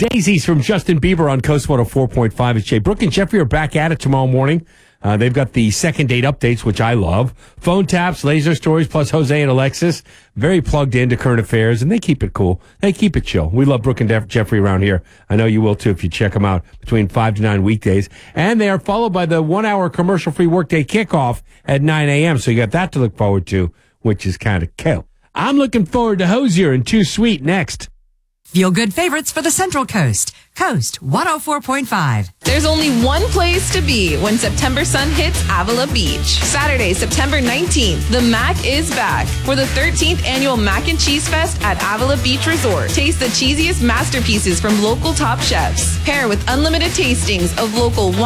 Daisies from Justin Bieber on Coast 104.5. It's Jay. Brooke and Jeffrey are back at it tomorrow morning. They've got the second date updates, which I love. Phone taps, laser stories, plus Jose and Alexis. Very plugged into current affairs, and they keep it cool. They keep it chill. We love Brooke and Jeffrey around here. I know you will, too, if you check them out between 5 to 9 weekdays. And they are followed by the 1-hour commercial-free workday kickoff at 9 a.m., so you got that to look forward to, which is kind of cool. I'm looking forward to Hosier and Too Sweet next. Feel good favorites for the Central Coast. Coast 104.5. There's only one place to be when September sun hits Avila Beach. Saturday, September 19th, the Mac is back for the 13th annual Mac and Cheese Fest at Avila Beach Resort. Taste the cheesiest masterpieces from local top chefs. Pair with unlimited tastings of local